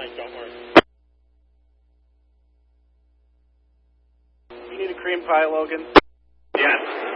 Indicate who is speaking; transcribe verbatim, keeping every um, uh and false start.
Speaker 1: mics don't work.
Speaker 2: You need a cream pie, Logan?
Speaker 1: Yes.